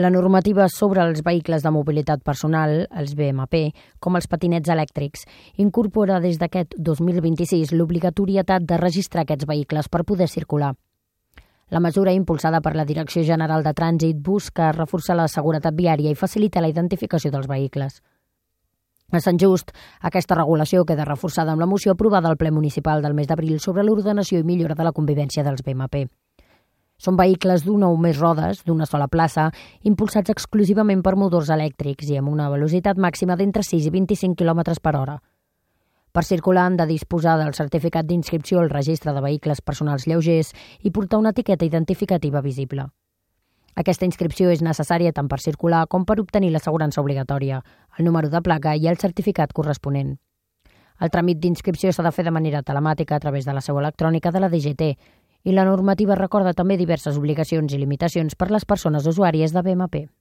La normativa sobre els vehicles de mobilitat personal, els BMP, com els patinets elèctrics, incorpora des d'aquest 2026 l'obligatorietat de registrar aquests vehicles per poder circular. La mesura, impulsada per la Direcció General de Trànsit, busca reforçar la seguretat viària i facilitar la identificació dels vehicles. A Sant Just, aquesta regulació queda reforçada amb la moció aprovada al ple municipal del mes d'abril sobre l'ordenació i millora de la convivència dels BMP. Són vehicles d'una o més rodes, d'una sola plaça, impulsats exclusivament per motors elèctrics i amb una velocitat màxima d'entre 6 i 25 km per hora. Per circular han de disposar del certificat d'inscripció al registre de vehicles personals lleugers i portar una etiqueta identificativa visible. Aquesta inscripció és necessària tant per circular com per obtenir l'assegurança obligatòria, el número de placa i el certificat corresponent. El tràmit d'inscripció s'ha de fer de manera telemàtica a través de la seu electrònica de la DGT, i la normativa recorda també diverses obligacions i limitacions per les persones usuàries de BMP.